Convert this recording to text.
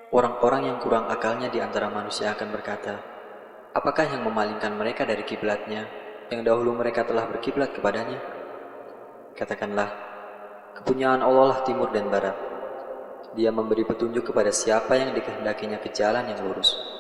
Orang-orang yang kurang akalnya di antara manusia akan berkata, apakah yang memalingkan mereka dari kiblatnya, yang dahulu mereka telah berkiblat kepadanya? Katakanlah, kepunyaan Allah lah timur dan barat. Dia memberi petunjuk kepada siapa yang dikehendakinya ke jalan yang lurus.